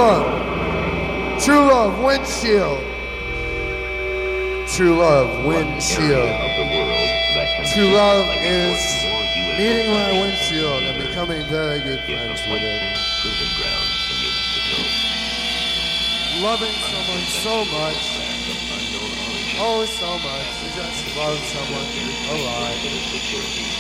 love. True love, windshield. True love, windshield. True love is meeting my windshield and becoming very good friends with it. Loving someone so much. Oh, so much. You just love someone alive.